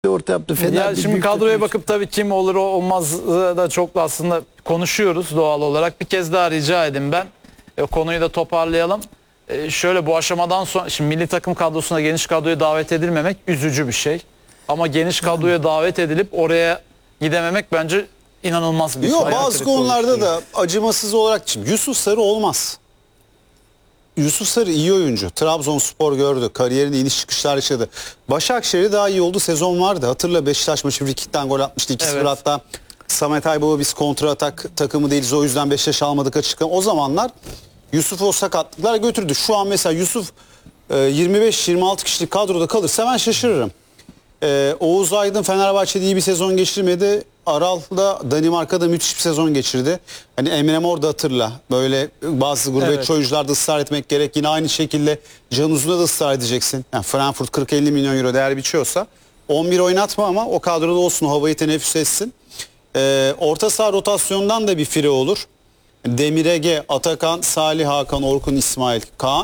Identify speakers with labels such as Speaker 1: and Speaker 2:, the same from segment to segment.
Speaker 1: orta yaptı. Fener
Speaker 2: Ya şimdi kadroya bakıp tabii kim olur olmaz da çok da aslında konuşuyoruz doğal olarak. Bir kez daha rica edin ben. Konuyu da toparlayalım. Şöyle bu aşamadan sonra şimdi milli takım kadrosuna geniş kadroya davet edilmemek üzücü bir şey. Ama geniş kadroya davet edilip oraya gidememek bence inanılmaz bir şey.
Speaker 3: Yok, bazı konularda da acımasız olarak şimdi Yusuf Sarı olmaz. Yusuf Sarı iyi oyuncu. Trabzonspor gördü. Kariyerinde iniş çıkışlar yaşadı. Başakşehir'de daha iyi olduğu sezon vardı. Hatırla, Beşiktaş maçı frikikten gol atmıştı. 2-0
Speaker 2: Evet.
Speaker 3: hatta Samet Aybaba biz kontra atak takımı değiliz, o yüzden Beşiktaş almadık açıkladı. O zamanlar Yusuf o sakatlıklar götürdü. Şu an mesela Yusuf 25-26 kişilik kadroda kalırsa ben şaşırırım. Oğuz Aydın Fenerbahçe'de iyi bir sezon geçirmedi. Aral da Danimarka'da müthiş bir sezon geçirdi. Hani Emre Mor da hatırla. Böyle bazı gurbetçi oyuncularda ısrar etmek gerek. Yine aynı şekilde Can Uzun'a da ısrar edeceksin. Yani Frankfurt 40-50 milyon euro değer biçiyorsa 11 oynatma ama o kadroda olsun, o havayı teneffüs etsin. Orta saha rotasyondan da bir fire olur. Demir Ege, Atakan, Salih, Hakan, Orkun, İsmail, Kaan.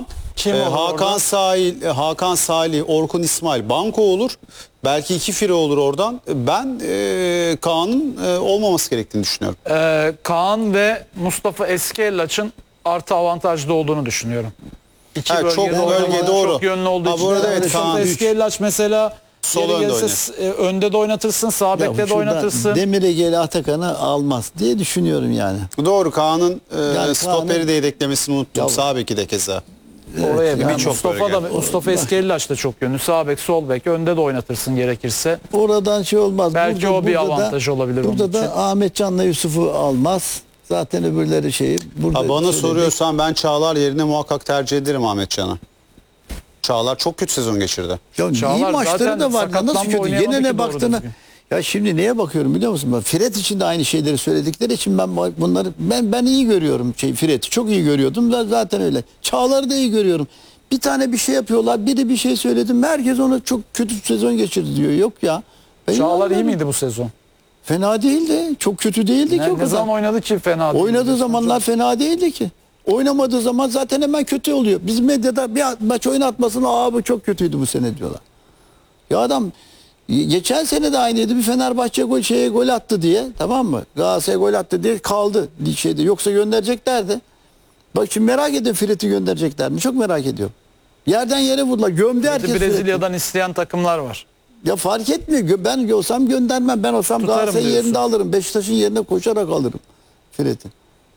Speaker 3: Hakan Salih, Orkun, İsmail banko olur. Belki iki fire olur oradan. Ben Kaan'ın olmaması gerektiğini düşünüyorum.
Speaker 2: Kaan ve Mustafa Eskellaç'ın artı avantajlı olduğunu düşünüyorum. İki
Speaker 3: Evet, çok
Speaker 2: bölgede
Speaker 3: doğru.
Speaker 2: çok yönlü olduğu için.
Speaker 3: Bu arada evet, Kaan
Speaker 2: Eskellaç mesela
Speaker 3: sol
Speaker 2: geri
Speaker 3: önde
Speaker 2: gelse önde de oynatırsın, sağ bekte de oynatırsın.
Speaker 1: Demir Ege'li Atakan'ı almaz diye düşünüyorum yani.
Speaker 3: Doğru, Kaan'ın
Speaker 1: Yani
Speaker 3: stoperi de yedeklemesini unuttum.
Speaker 1: Ya,
Speaker 3: sağ beki de keza.
Speaker 2: Oraya
Speaker 1: yani
Speaker 2: Mustafa Eskellaç da çok yönlü. Sağ bek, sol bek, önde de oynatırsın gerekirse.
Speaker 1: Oradan şey olmaz.
Speaker 2: Belki o bir avantaj olabilir onun
Speaker 1: Burada da
Speaker 2: için.
Speaker 1: Ahmet Can'la Yusuf'u almaz. Zaten öbürleri şeyi. Burada
Speaker 3: Bana
Speaker 1: söyledik.
Speaker 3: soruyorsan ben Çağlar yerine muhakkak tercih ederim Ahmet Can'ı. Çağlar çok kötü sezon geçirdi.
Speaker 1: Ya iyi
Speaker 2: Çağlar
Speaker 1: maçları
Speaker 2: zaten
Speaker 1: da var.
Speaker 2: sakatlanma
Speaker 1: Nasıl kötü?
Speaker 2: oynayamadı
Speaker 1: Yenene
Speaker 2: ki doğru
Speaker 1: baktığına.
Speaker 2: düzgün.
Speaker 1: Ya şimdi neye bakıyorum biliyor musun? Ben Fred için de aynı şeyleri söyledikleri için ben bunları ben iyi görüyorum. Fred'i çok iyi görüyordum. Zaten öyle. Çağlar'ı da iyi görüyorum. Bir tane bir şey yapıyorlar. Biri bir şey söyledim. Herkes ona çok kötü bir sezon geçirdi diyor. Yok ya.
Speaker 2: Çağlar iyi miydi bu sezon?
Speaker 1: Fena değildi. Çok kötü değildi ki o
Speaker 2: Ne
Speaker 1: kadar.
Speaker 2: zaman oynadı ki fena değil.
Speaker 1: Oynadığı zamanlar fena değildi ki. Oynamadığı zaman zaten hemen kötü oluyor. Biz medyada bir maç oynatmasına bu çok kötüydü bu sene diyorlar. Ya adam geçen sene de aynıydı. Bir Fenerbahçe gol attı diye, tamam mı? Galatasaray gol attı diye kaldı şeyde. Yoksa göndereceklerdi. Bak şimdi merak ediyorum, Fred'i gönderecekler mi? Çok merak ediyorum. Yerden yere vurdular. Gömdü herkes.
Speaker 2: Brezilya'dan isteyen takımlar var.
Speaker 1: Ya fark etmiyor. Ben olsam göndermem. Ben olsam
Speaker 2: Tutarım
Speaker 1: Galatasaray'ın
Speaker 2: diyorsun.
Speaker 1: yerinde alırım. Beşiktaş'ın yerine koşarak alırım Fred'i.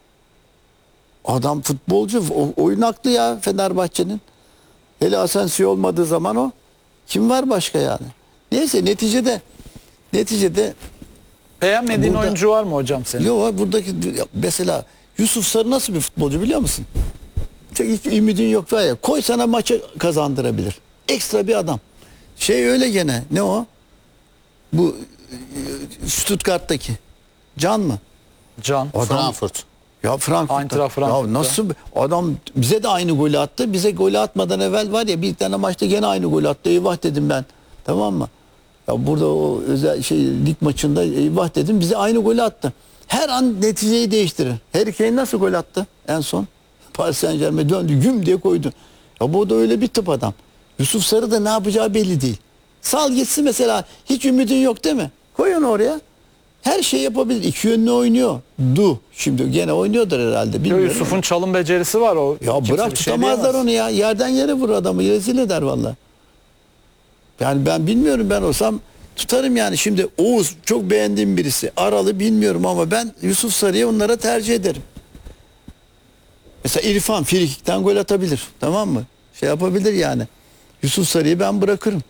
Speaker 1: Adam futbolcu. Oyun aklı ya Fenerbahçe'nin. Hele Asensio olmadığı zaman o. Kim var başka yani? Neyse neticede
Speaker 2: Beğenmediğin
Speaker 1: Burada-
Speaker 2: oyuncu var mı hocam senin?
Speaker 1: yok buradaki mesela Yusuf Sarı nasıl bir futbolcu biliyor musun? Hiç ümidin yok var ya. Koy sana maçı kazandırabilir. Ekstra bir adam. Öyle gene. Ne o? Bu Stuttgart'taki. Can mı?
Speaker 2: Can.
Speaker 3: Frankfurt.
Speaker 1: Ya Frankfurt.
Speaker 2: Eintracht Frankfurt'ta.
Speaker 1: Ya nasıl adam bize de aynı golü attı. Bize golü atmadan evvel var ya bir tane maçta gene aynı golü attı. Eyvah dedim ben. Tamam mı? Ya burada o özel lig maçında eyvah dedim. Bize aynı golü attı. Her an neticeyi değiştirir. Harry Kane nasıl gol attı en son? Paris Saint-Germain döndü güm diye koydu. Ya bu da öyle bir tip adam. Yusuf Sarı da ne yapacağı belli değil. Sal gitsin mesela, hiç ümidin yok değil mi? Koy onu oraya. Her şey yapabilir. İki yönlü oynuyor. Şimdi gene oynuyordur herhalde. Bilmiyorum.
Speaker 2: Yusuf'un çalım becerisi var o.
Speaker 1: Ya
Speaker 2: kimse
Speaker 1: bırak
Speaker 2: bir şey
Speaker 1: tutamazlar
Speaker 2: diyemez.
Speaker 1: onu ya. Yerden yere vurur adamı. Rezil eder valla. Yani ben bilmiyorum, ben olsam tutarım yani. Şimdi Oğuz çok beğendiğim birisi. Aralı bilmiyorum ama ben Yusuf Sarı'yı onlara tercih ederim. Mesela İrfan frikikten gol atabilir. Tamam mı? Yapabilir yani. Yusuf Sarı'yı ben bırakırım.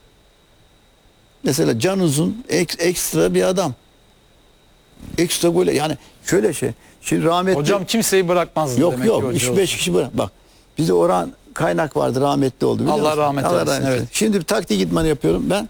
Speaker 1: Mesela Can Uzun ekstra bir adam. Ekstra gol yani şöyle Şimdi rahmetli
Speaker 2: Hocam kimseyi bırakmaz.
Speaker 1: Yok
Speaker 2: demek ki hoca
Speaker 1: 3-5
Speaker 2: olsun.
Speaker 1: kişi bırak. Bak bizde Orhan Kaynak vardı, rahmetli oldu. biliyor
Speaker 2: Allah
Speaker 1: musun?
Speaker 2: rahmet eylesin, evet.
Speaker 1: Şimdi bir taktik idmanı yapıyorum ben.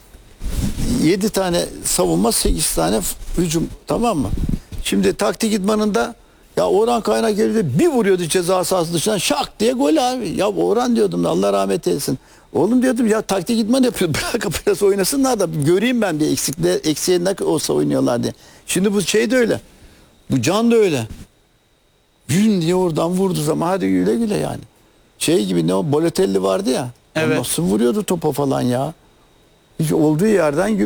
Speaker 1: 7 tane savunma, 8 tane hücum, tamam mı? Şimdi taktik idmanında ya Orhan Kaynak geldi bir vuruyordu ceza sahası dışından, şak diye gol abi. Ya Orhan diyordum, Allah rahmet eylesin. Oğlum diyordum ya, taktik idman yapıyor. Bırak biraz oynasınlar da göreyim ben bir eksiğe ne olsa oynuyorlar diye. Şimdi bu de öyle. Bu Can da öyle. Gün diye oradan vurdu zaman hadi güle güle yani. Gibi ne o Balotelli vardı ya.
Speaker 2: Evet.
Speaker 1: Nasıl vuruyordu topa falan ya. Hiç olduğu yerden